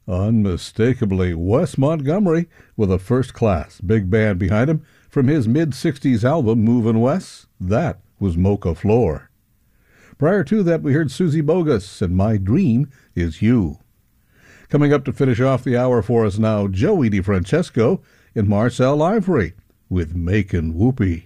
Unmistakably Wes Montgomery with a first-class big band behind him from his mid-60s album Movin' Wes. That was Mocha Floor. Prior to that, we heard Susie Bogus and My Dream Is You. Coming up to finish off the hour for us now, Joey DeFrancesco and Marcel Ivory with Makin' Whoopee.